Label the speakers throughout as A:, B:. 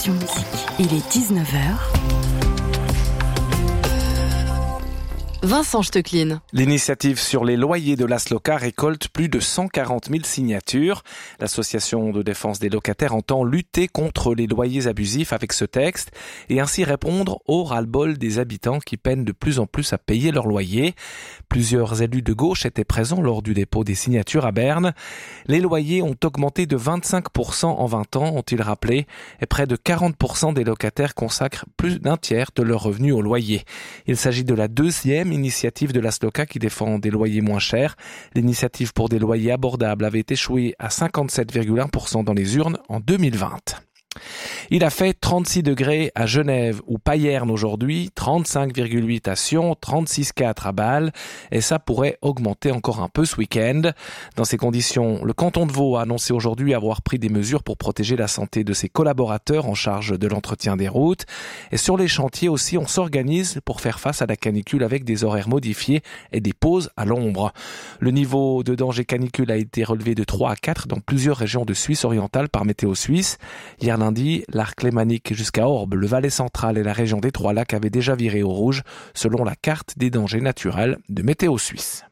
A: Option Musique. Il est 19h. Vincent Stecklin.
B: L'initiative sur les loyers de l'Asloca récolte plus de 140 000 signatures. L'association de défense des locataires entend lutter contre les loyers abusifs avec ce texte et ainsi répondre au ras-le-bol des habitants qui peinent de plus en plus à payer leur loyer. Plusieurs élus de gauche étaient présents lors du dépôt des signatures à Berne. Les loyers ont augmenté de 25% en 20 ans, ont-ils rappelé, et près de 40% des locataires consacrent plus d'un tiers de leurs revenus au loyer. Il s'agit de la deuxième initiative de l'Asloca qui défend des loyers moins chers. L'initiative pour des loyers abordables avait échoué à 57,1% dans les urnes en 2020. Il a fait 36 degrés à Genève ou Payerne aujourd'hui, 35,8 à Sion, 36,4 à Bâle et ça pourrait augmenter encore un peu ce week-end. Dans ces conditions, le canton de Vaud a annoncé aujourd'hui avoir pris des mesures pour protéger la santé de ses collaborateurs en charge de l'entretien des routes. Et sur les chantiers aussi, on s'organise pour faire face à la canicule avec des horaires modifiés et des pauses à l'ombre. Le niveau de danger canicule a été relevé de 3 à 4 dans plusieurs régions de Suisse orientale par Météo Suisse. Hier lundi, l'arc lémanique jusqu'à Orbe, le Valais central et la région des Trois-Lacs avaient déjà viré au rouge selon la carte des dangers naturels de Météo Suisse.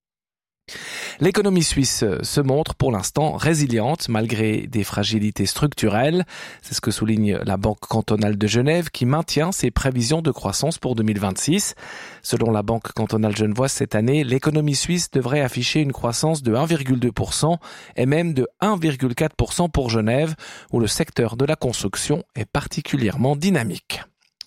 B: L'économie suisse se montre pour l'instant résiliente malgré des fragilités structurelles. C'est ce que souligne la Banque cantonale de Genève qui maintient ses prévisions de croissance pour 2026. Selon la Banque cantonale genevoise, cette année, l'économie suisse devrait afficher une croissance de 1,2% et même de 1,4% pour Genève, où le secteur de la construction est particulièrement dynamique.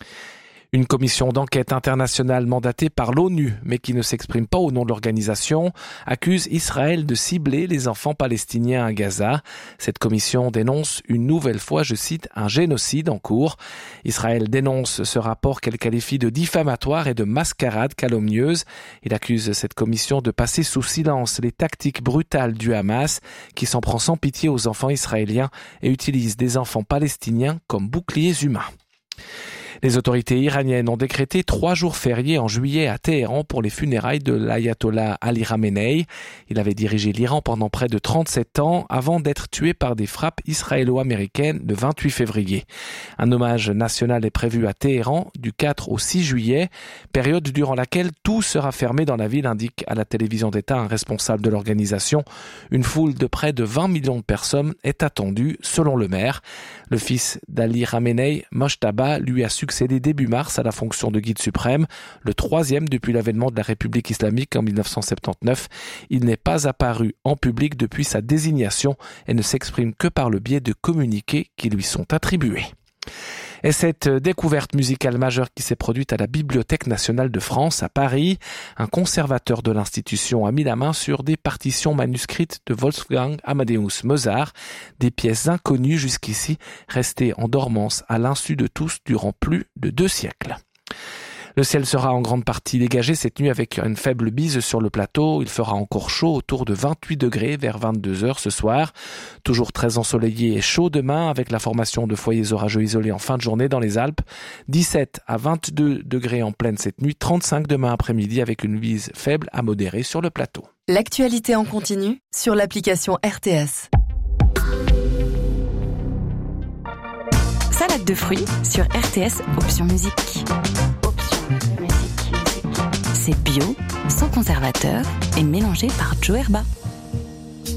B: Une commission d'enquête internationale mandatée par l'ONU, mais qui ne s'exprime pas au nom de l'organisation, accuse Israël de cibler les enfants palestiniens à Gaza. Cette commission dénonce une nouvelle fois, je cite, un génocide en cours. Israël dénonce ce rapport qu'elle qualifie de diffamatoire et de mascarade calomnieuse. Il accuse cette commission de passer sous silence les tactiques brutales du Hamas, qui s'en prend sans pitié aux enfants israéliens et utilise des enfants palestiniens comme boucliers humains. Les autorités iraniennes ont décrété 3 jours fériés en juillet à Téhéran pour les funérailles de l'ayatollah Ali Khamenei. Il avait dirigé l'Iran pendant près de 37 ans avant d'être tué par des frappes israélo-américaines le 28 février. Un hommage national est prévu à Téhéran du 4 au 6 juillet, période durant laquelle tout sera fermé dans la ville, indique à la télévision d'État un responsable de l'organisation. Une foule de près de 20 millions de personnes est attendue, selon le maire. Le fils d'Ali Khamenei, Mojtaba, lui a succédé début mars à la fonction de guide suprême, le 3e depuis l'avènement de la République islamique en 1979. Il n'est pas apparu en public depuis sa désignation et ne s'exprime que par le biais de communiqués qui lui sont attribués. Et cette découverte musicale majeure qui s'est produite à la Bibliothèque nationale de France à Paris, un conservateur de l'institution a mis la main sur des partitions manuscrites de Wolfgang Amadeus Mozart, des pièces inconnues jusqu'ici, restées en dormance à l'insu de tous durant plus de 2 siècles. Le ciel sera en grande partie dégagé cette nuit avec une faible bise sur le plateau. Il fera encore chaud autour de 28 degrés vers 22 heures ce soir. Toujours très ensoleillé et chaud demain avec la formation de foyers orageux isolés en fin de journée dans les Alpes. 17 à 22 degrés en pleine cette nuit, 35 demain après-midi avec une bise faible à modérée sur le plateau.
A: L'actualité en continu sur l'application RTS. Salade de fruits sur RTS Option Musique. C'est bio, sans conservateur et mélangé par Joe Herba.